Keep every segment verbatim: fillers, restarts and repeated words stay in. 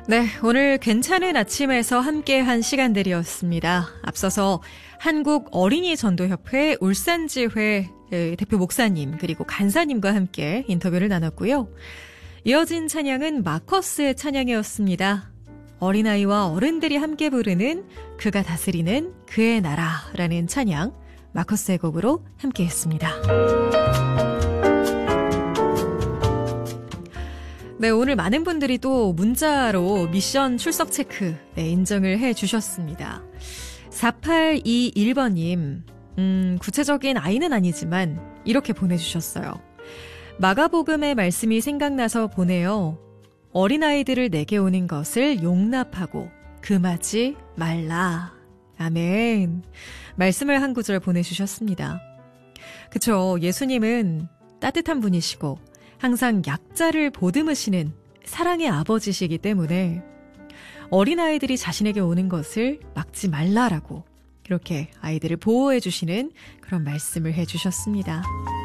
네, 오늘 괜찮은 아침에서 함께한 시간들이었습니다. 앞서서 한국 어린이 전도협회 울산지회 대표 목사님 그리고 간사님과 함께 인터뷰를 나눴고요. 이어진 찬양은 마커스의 찬양이었습니다. 어린아이와 어른들이 함께 부르는 그가 다스리는 그의 나라라는 찬양, 마커스의 곡으로 함께했습니다. 네, 오늘 많은 분들이 또 문자로 미션 출석 체크 네, 인정을 해주셨습니다. 사팔이일 번님, 음, 구체적인 아이는 아니지만 이렇게 보내주셨어요. 마가복음의 말씀이 생각나서 보내요. 어린아이들을 내게 오는 것을 용납하고 금하지 말라. 아멘. 말씀을 한 구절 보내주셨습니다. 그쵸, 예수님은 따뜻한 분이시고 항상 약자를 보듬으시는 사랑의 아버지시기 때문에 어린아이들이 자신에게 오는 것을 막지 말라라고 그렇게 아이들을 보호해 주시는 그런 말씀을 해주셨습니다.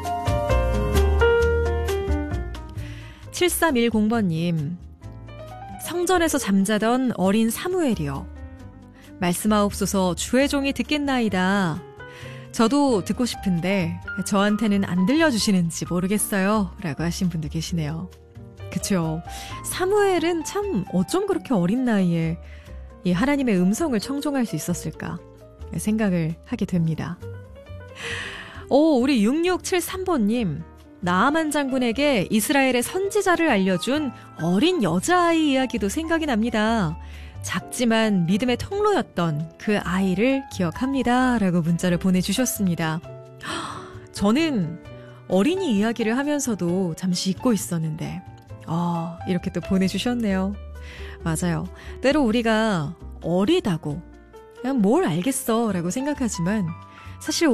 칠삼일공 번님, 성전에서 잠자던 어린 사무엘이요. 말씀하옵소서 주의 종이 듣겠나이다. 저도 듣고 싶은데 저한테는 안 들려주시는지 모르겠어요. 라고 하신 분도 계시네요. 그쵸. 사무엘은 참 어쩜 그렇게 어린 나이에 이 하나님의 음성을 청종할 수 있었을까 생각을 하게 됩니다. 오, 우리 육육칠삼 번님. 나아만 장군에게 이스라엘의 선지자를 알려준 어린 여자아이 이야기도 생각이 납니다. 작지만 믿음의 통로였던 그 아이를 기억합니다. 라고 문자를 보내주셨습니다. 저는 어린이 이야기를 하면서도 잠시 잊고 있었는데 아, 이렇게 또 보내주셨네요. 맞아요. 때로 우리가 어리다고 그냥 뭘 알겠어 라고 생각하지만 사실